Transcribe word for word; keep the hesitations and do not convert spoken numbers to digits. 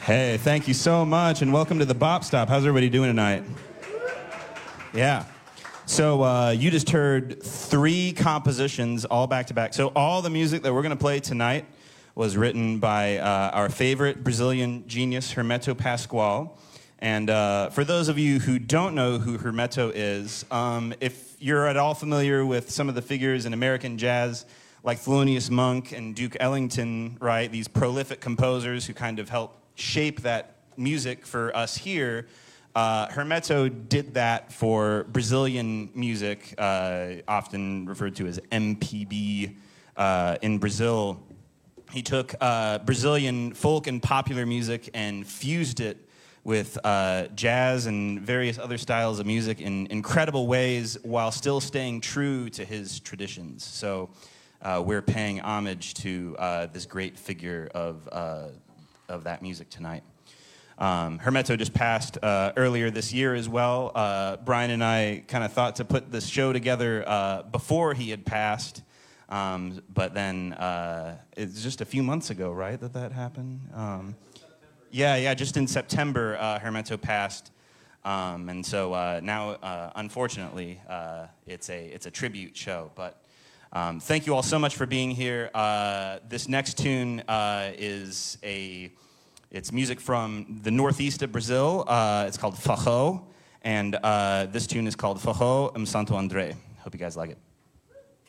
Hey, thank you so much, and welcome to the Bop Stop. How's everybody doing tonight? Yeah. So uh, you just heard three compositions all back to back. So all the music that we're going to play tonight was written by uh, our favorite Brazilian genius, Hermeto Pascoal. And uh, for those of you who don't know who Hermeto is, um, if you're at all familiar with some of the figures in American jazz, like Thelonious Monk and Duke Ellington, right? These prolific composers who kind of help shape that music for us here. Uh, Hermeto did that for Brazilian music, uh, often referred to as M P B uh, in Brazil. He took uh, Brazilian folk and popular music and fused it with uh, jazz and various other styles of music in incredible ways while still staying true to his traditions. So uh, we're paying homage to uh, this great figure of uh, of that music tonight. Um, Hermeto just passed uh, earlier this year as well. Uh, Brian and I kind of thought to put this show together uh, before he had passed, um, but then uh, it's just a few months ago, right, that that happened? Um, yeah, yeah, just in September, uh, Hermeto passed, um, and so uh, now, uh, unfortunately, uh, it's a it's a tribute show. But um, thank you all so much for being here. Uh, this next tune uh, is a It's music from the northeast of Brazil. Uh, it's called Forró, and uh, this tune is called Forró em Santo André. Hope you guys like it.